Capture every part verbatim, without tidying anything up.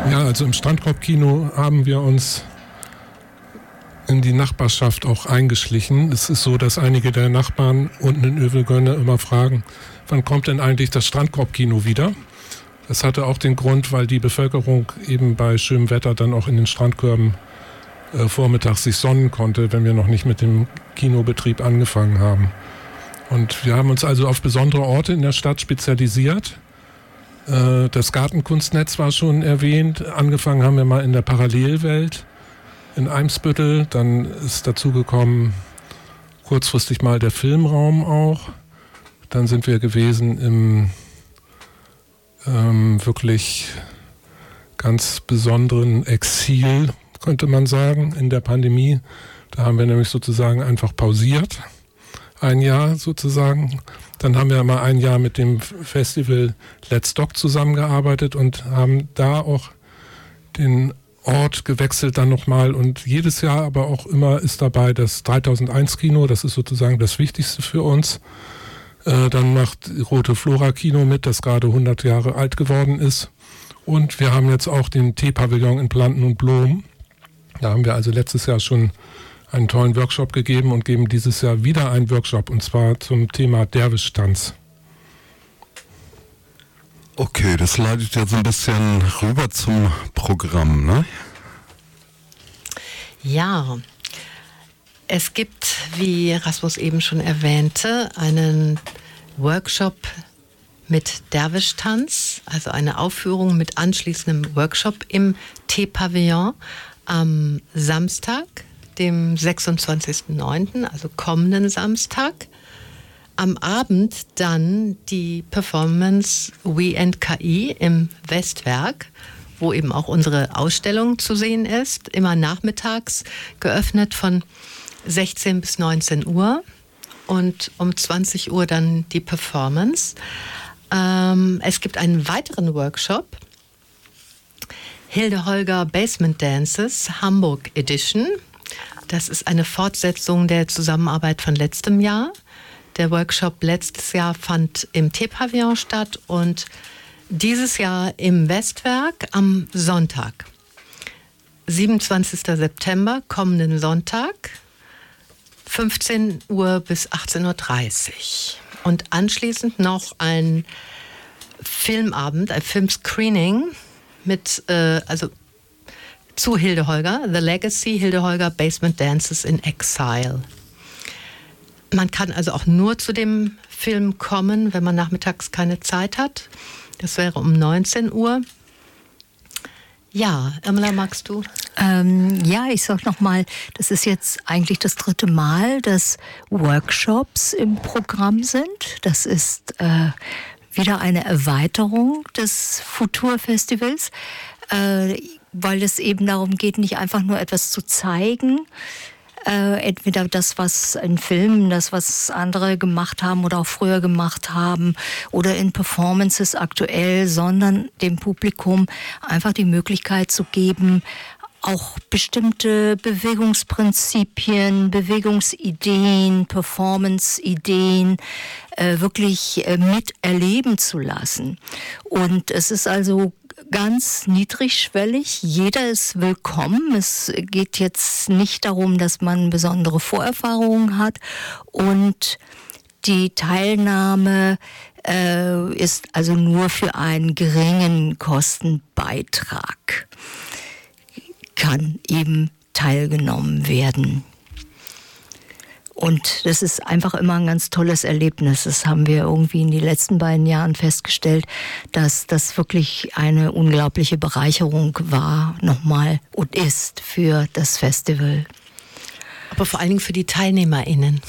Ja, also im Strandkorbkino haben wir uns in die Nachbarschaft auch eingeschlichen. Es ist so, dass einige der Nachbarn unten in Övelgönne immer fragen, wann kommt denn eigentlich das Strandkorbkino wieder? Das hatte auch den Grund, weil die Bevölkerung eben bei schönem Wetter dann auch in den Strandkörben äh, vormittags sich sonnen konnte, wenn wir noch nicht mit dem Kinobetrieb angefangen haben. Und wir haben uns also auf besondere Orte in der Stadt spezialisiert. Äh, das Gartenkunstnetz war schon erwähnt. Angefangen haben wir mal in der Parallelwelt in Eimsbüttel. Dann ist dazu gekommen kurzfristig mal der Filmraum auch. Dann sind wir gewesen im ähm, wirklich ganz besonderen Exil, könnte man sagen, in der Pandemie. Da haben wir nämlich sozusagen einfach pausiert. Ein Jahr sozusagen. Dann haben wir mal ein Jahr mit dem Festival Let's Doc zusammengearbeitet und haben da auch den Ort gewechselt dann nochmal. Und jedes Jahr aber auch immer ist dabei das dreitausendeins Kino. Das ist sozusagen das Wichtigste für uns. Äh, dann macht Rote Flora Kino mit, das gerade hundert Jahre alt geworden ist. Und wir haben jetzt auch den Tee-Pavillon in Planten und Blom. Da haben wir also letztes Jahr schon einen tollen Workshop gegeben und geben dieses Jahr wieder einen Workshop, und zwar zum Thema Derwisch-Tanz. Okay, das leitet ja so ein bisschen rüber zum Programm, ne? Ja, es gibt, wie Rasmus eben schon erwähnte, einen Workshop mit Derwisch-Tanz, also eine Aufführung mit anschließendem Workshop im Tee-Pavillon am Samstag, dem sechsundzwanzigsten neunten, also kommenden Samstag. Am Abend dann die Performance We and K I im Westwerk, wo eben auch unsere Ausstellung zu sehen ist, immer nachmittags geöffnet von sechzehn bis neunzehn Uhr und um zwanzig Uhr dann die Performance. Ähm, es gibt einen weiteren Workshop, Hilde Holger Basement Dances Hamburg Edition. Das ist eine Fortsetzung der Zusammenarbeit von letztem Jahr. Der Workshop letztes Jahr fand im Tee-Pavillon statt und dieses Jahr im Westwerk am Sonntag. siebenundzwanzigsten September, kommenden Sonntag, fünfzehn Uhr bis achtzehn Uhr dreißig. Und anschließend noch ein Filmabend, ein Filmscreening mit, äh, also zu Hilde Holger, The Legacy, Hilde Holger Basement Dances in Exile. Man kann also auch nur zu dem Film kommen, wenn man nachmittags keine Zeit hat. Das wäre um neunzehn Uhr. Ja, Irmela, magst du? Ähm, ja, ich sag nochmal, das ist jetzt eigentlich das dritte Mal, dass Workshops im Programm sind. Das ist äh, wieder eine Erweiterung des Futur-Festivals, äh, weil es eben darum geht, nicht einfach nur etwas zu zeigen, Äh, entweder das, was in Filmen, das, was andere gemacht haben oder auch früher gemacht haben oder in Performances aktuell, sondern dem Publikum einfach die Möglichkeit zu geben, auch bestimmte Bewegungsprinzipien, Bewegungsideen, Performance-Ideen äh, wirklich äh, miterleben zu lassen. Und es ist also ganz niedrigschwellig. Jeder ist willkommen. Es geht jetzt nicht darum, dass man besondere Vorerfahrungen hat. Und die Teilnahme äh, ist also nur für einen geringen Kostenbeitrag. Kann eben teilgenommen werden. Und das ist einfach immer ein ganz tolles Erlebnis. Das haben wir irgendwie in den letzten beiden Jahren festgestellt, dass das wirklich eine unglaubliche Bereicherung war, nochmal und ist für das Festival. Aber vor allen Dingen für die TeilnehmerInnen.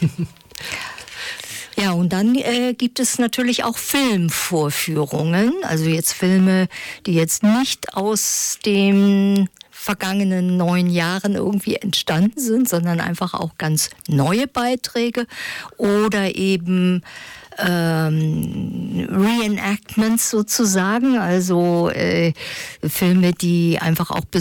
Ja, und dann äh, gibt es natürlich auch Filmvorführungen, also jetzt Filme, die jetzt nicht aus dem vergangenen neun Jahren irgendwie entstanden sind, sondern einfach auch ganz neue Beiträge oder eben ähm, Reenactments sozusagen, also äh, Filme, die einfach auch